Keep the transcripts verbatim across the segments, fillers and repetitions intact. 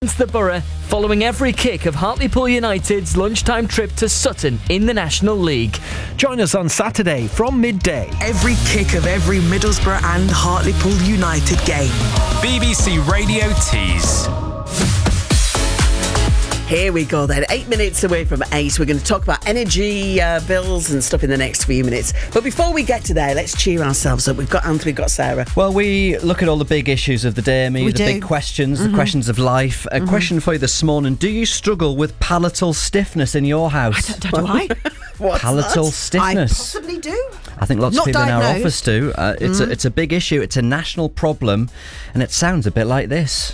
against the Borough following every kick of Hartlepool United's lunchtime trip to Sutton in the National League. Join us on Saturday from midday. Every kick of every Middlesbrough and Hartlepool United game. B B C Radio Tees. Here we go then, eight minutes away from eight. We're going to talk about energy uh, bills and stuff in the next few minutes. But before we get to there, let's cheer ourselves up. We've got Anthony, we've got Sarah. Well, we look at all the big issues of the day, Amy, We the do. big questions, Mhm. the questions of life. A Mhm. question for you this morning. Do you struggle with palatal stiffness in your house? I don't, do I? What's Palatal that? stiffness. I possibly do. I think lots Not of people in our diagnosed. office do. Uh, it's, Mm. a, it's a big issue. It's a national problem. And it sounds a bit like this.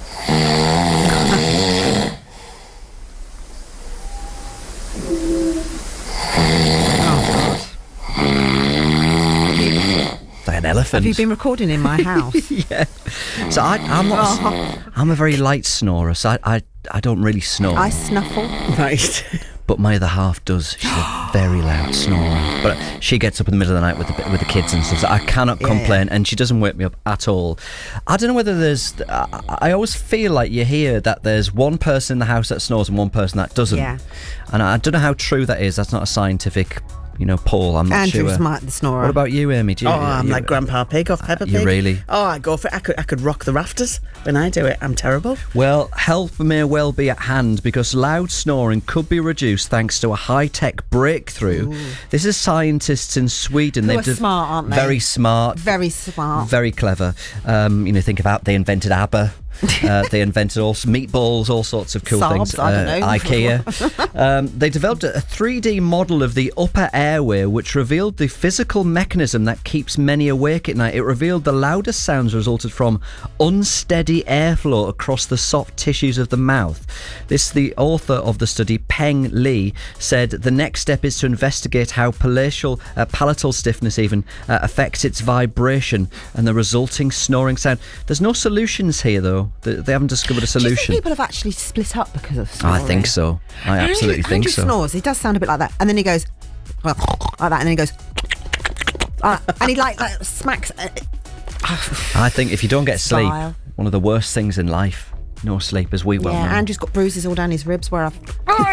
Like an elephant. Have you been recording in my house? Yeah. So I, I'm not. Oh. I'm a very light snorer, so I, I, I don't really snore. I snuffle. Right. But my other half does. She's a very loud snorer. But she gets up in the middle of the night with the with the kids and stuff. So I cannot Yeah, complain, and she doesn't wake me up at all. I don't know whether there's. I, I always feel like you hear that there's one person in the house that snores and one person that doesn't. Yeah. And I don't know how true that is. That's not a scientific, you know, poll. I'm not Andrew's sure. my, the snorer. What about you, Amy? Do you, Oh, I'm you- like Grandpa Pig off Peppa you Pig. really? Oh, I go for it. I could, I could rock the rafters when I do it. I'm terrible. Well, help may well be at hand because loud snoring could be reduced thanks to a high-tech breakthrough. Ooh. This is scientists in Sweden. Who They've are de- smart, aren't they? Very smart. Very smart. Very clever. Um, you know, think about they invented ABBA. uh, they invented all meatballs, all sorts of cool Saabs, things. I don't know. IKEA. um, they developed a three D model of the upper airway, which revealed the physical mechanism that keeps many awake at night. It revealed the loudest sounds resulted from unsteady airflow across the soft tissues of the mouth. This, the author of the study, Peng Li, said the next step is to investigate how palatal, uh, palatal stiffness even uh, affects its vibration and the resulting snoring sound. There's no solutions here, though. They, they haven't discovered a Do you think solution. people have actually split up because of I snoring? think so. I absolutely Andrew, think Andrew so. snores. He does sound a bit like that. And then he goes like that, and then he goes uh, and he like, like smacks. Uh, I think if you don't get sleep, Style. one of the worst things in life, no sleep, as we well yeah, know. Andrew's got bruises all down his ribs where I've.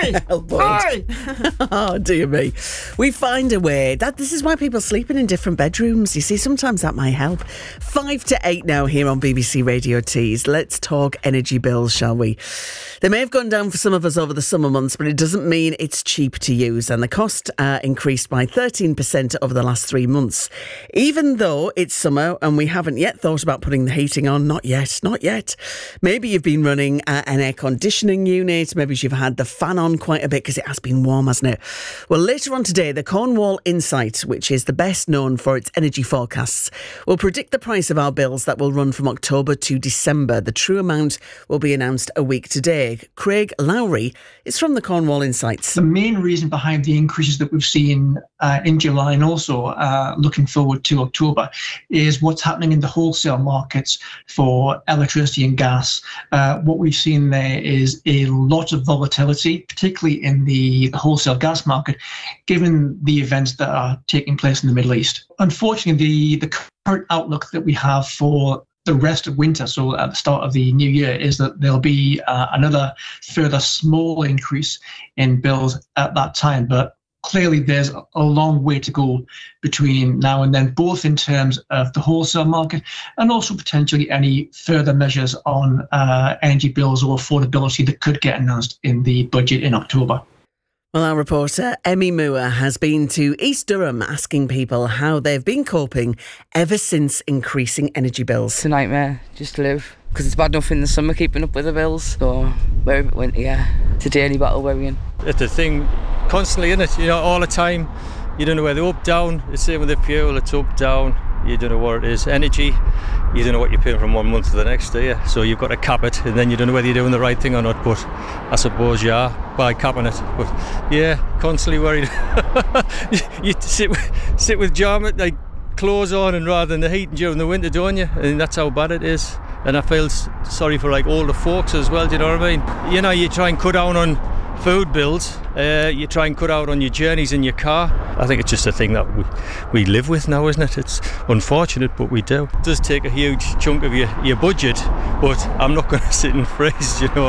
Elbowed. Oh, dear me. We find a way. That This is why people are sleeping in different bedrooms. You see, sometimes that might help. Five to eight now here on B B C Radio Tees. Let's talk energy bills, shall we? They may have gone down for some of us over the summer months, but it doesn't mean it's cheap to use. And the cost uh, increased by thirteen percent over the last three months. Even though it's summer and we haven't yet thought about putting the heating on. Not yet, not yet. Maybe you've been running uh, an air conditioning unit. Maybe you've had the fan on quite a bit because it has been warm, hasn't it? Well, later on today, the Cornwall Insight, which is the best known for its energy forecasts, will predict the price of our bills that will run from October to December. The true amount will be announced a week today. Craig Lowry is from the Cornwall Insights. The main reason behind the increases that we've seen uh, in July and also uh, looking forward to October is what's happening in the wholesale markets for electricity and gas. Uh, what we've seen there is a lot of volatility, particularly in the, the wholesale gas market, given the events that are taking place in the Middle East. Unfortunately, the, the current outlook that we have for the rest of winter, so at the start of the new year, is that there'll be uh, another further small increase in bills at that time. But clearly there's a long way to go between now and then, both in terms of the wholesale market and also potentially any further measures on uh, energy bills or affordability that could get announced in the budget in October. Well, our reporter, Emmy Moore, has been to East Durham asking people how they've been coping ever since increasing energy bills. It's a nightmare just to live because it's bad enough in the summer keeping up with the bills. So where it went, yeah, it's a daily battle we're in. It's a thing constantly, isn't it? You know, all the time. You don't know whether up, down. It's the same with the fuel. It's up, down. You don't know what it is. Energy, you don't know what you're paying from one month to the next, do you? So you've got to cap it, and then you don't know whether you're doing the right thing or not. But I suppose you are by capping it. But yeah, constantly worried. you sit with, sit with jam like clothes on, and rather than the heating during the winter, don't you? And that's how bad it is. And I feel sorry for like older folks as well. Do you know what I mean? You know, you try and cut down on food bills, uh, you try and cut out on your journeys in your car. I think it's just a thing that we, we live with now, isn't it? It's unfortunate, but we do. It does take a huge chunk of your, your budget, but I'm not going to sit and freeze, you know.